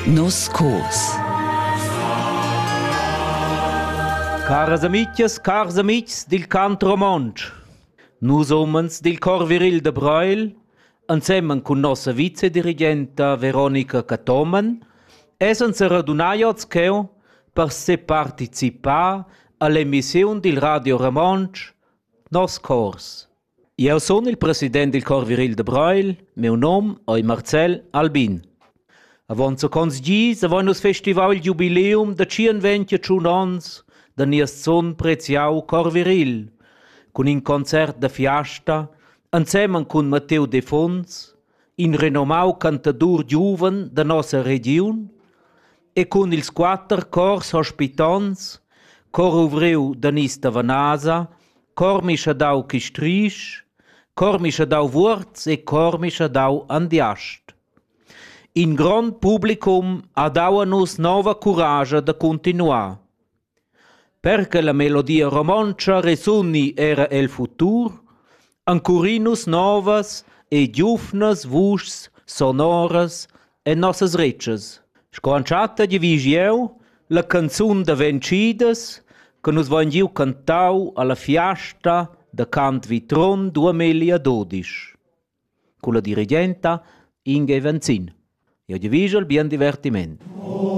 Nos cors. Caras amics dil cant romansch. Nus omens dil cor viril de Breuil, insieme con nostra vicedirigenta Veronica Catomen, esen se radunaios cheu per se participar all'emissione del Radio Romansch Nos cors. Io sono il presidente del cor viril de Breuil, meu nome è Marcel Albin. Avon so cons gis, avon nos festival il jubileum de 121 ans da nies son preziau cor viril, con un concert de fiasta, insieme con Matteo De Fons, in renomau cantadur giuven da nostra region, e con ils 4 cors hospitants, cor uvreu Danis da Vanasa, cor Mischadau Chistrisch, cor Mischadau Wurz e cor Mischadau Andiast. In grand publicum adauanus nova courage da continuar. Perché la melodia romancia resuni era el futur, ancurinus novas e giufnas vuschs sonoras e nossas reches. Sconciata di vigieu, la canzun da vencidas, che nus vengiu cantau alla fiasta da Cant Vitron 2012. Con la dirigenta Inge Venzin. Io diviso il bien divertimento.